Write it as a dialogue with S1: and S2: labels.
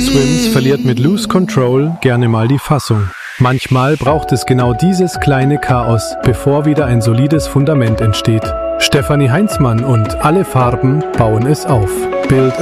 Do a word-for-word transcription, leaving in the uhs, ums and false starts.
S1: Swims verliert mit Lose Control gerne mal die Fassung. Manchmal braucht es genau dieses kleine Chaos, bevor wieder ein solides Fundament entsteht. Stefanie Heinzmann und Alle Farben bauen es auf. Bild